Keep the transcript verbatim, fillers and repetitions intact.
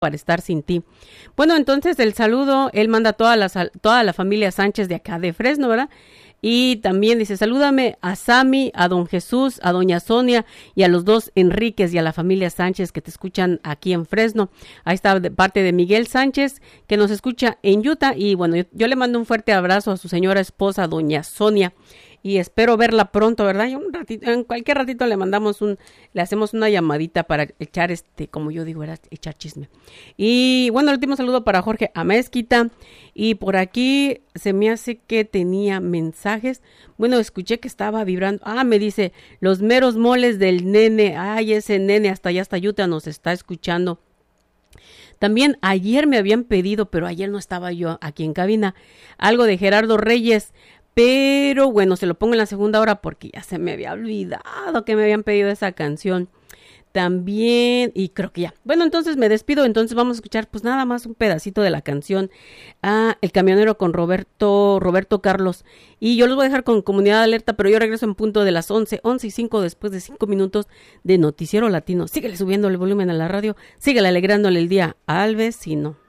para estar sin ti. Bueno, entonces el saludo, él manda a toda la, toda la familia Sánchez de acá de Fresno, ¿verdad? Y también dice, salúdame a Sami, a don Jesús, a doña Sonia y a los dos Enríquez y a la familia Sánchez que te escuchan aquí en Fresno. Ahí está de parte de Miguel Sánchez que nos escucha en Utah y bueno, yo, yo le mando un fuerte abrazo a su señora esposa, doña Sonia. Y espero verla pronto, ¿verdad? Y un ratito, en cualquier ratito le mandamos un, le hacemos una llamadita para echar este, como yo digo, era echar chisme. Y bueno, el último saludo para Jorge Amezquita. Y por aquí se me hace que tenía mensajes. Bueno, escuché que estaba vibrando. Ah, me dice, los meros moles del nene. Ay, ese nene hasta allá, hasta Utah nos está escuchando. También ayer me habían pedido, pero ayer no estaba yo aquí en cabina, algo de Gerardo Reyes. Pero bueno, se lo pongo en la segunda hora porque ya se me había olvidado que me habían pedido esa canción también y creo que ya. Bueno, entonces me despido, entonces vamos a escuchar pues nada más un pedacito de la canción ah, El Camionero con Roberto, Roberto Carlos. Y yo los voy a dejar con Comunidad Alerta, pero yo regreso en punto de las once, once y cinco después de cinco minutos de Noticiero Latino. Síguele subiendo el volumen a la radio, síguele alegrándole el día al vecino.